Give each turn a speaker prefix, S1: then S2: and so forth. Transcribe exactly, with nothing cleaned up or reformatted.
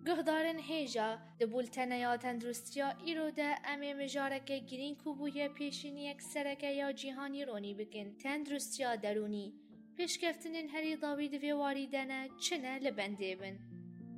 S1: گهدارن هیجا دبولتنه یا تندرستیا ایرو ده امی مجارک گرین کوبوی پیشینی یک سرکه یا جیهانی رونی بکن تندرستیا درونی پیشکفتنین هری داوید وی واریدنه چنه لبنده بن.